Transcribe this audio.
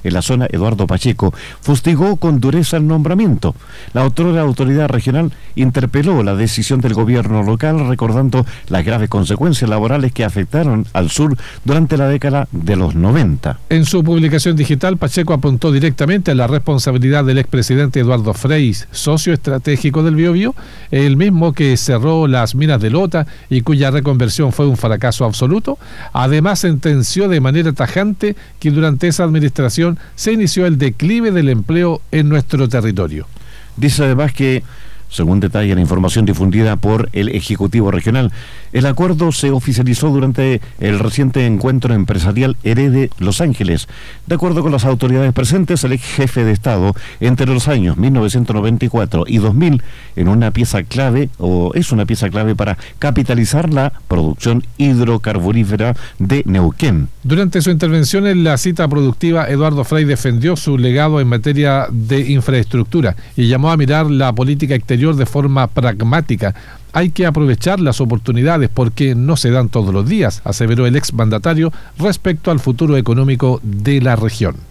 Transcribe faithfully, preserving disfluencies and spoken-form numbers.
en la zona Eduardo Pacheco, fustigó con dureza el nombramiento. La otrora autoridad regional interpeló la decisión del gobierno local, recordando las graves consecuencias laborales que afectaron al sur durante la década de los noventa. En su publicación digital, Pacheco apuntó directamente a la responsabilidad del expresidente Eduardo Frei, socio estratégico del Biobío, el mismo que cerró las minas de Lota y cuya reconversión fue un fracaso absoluto. Además, sentenció de manera tajante que durante esa administración se inició el declive del empleo en nuestro territorio. Dice además que, según detalla la información difundida por el Ejecutivo Regional, el acuerdo se oficializó durante el reciente encuentro empresarial Herede Los Ángeles. De acuerdo con las autoridades presentes, el ex jefe de Estado, entre los años mil novecientos noventa y cuatro y dos mil, en una pieza clave, o es una pieza clave para capitalizar la producción hidrocarburífera de Neuquén. Durante su intervención en la cita productiva, Eduardo Frei defendió su legado en materia de infraestructura y llamó a mirar la política exterior de forma pragmática. Hay que aprovechar las oportunidades porque no se dan todos los días, aseveró el exmandatario respecto al futuro económico de la región.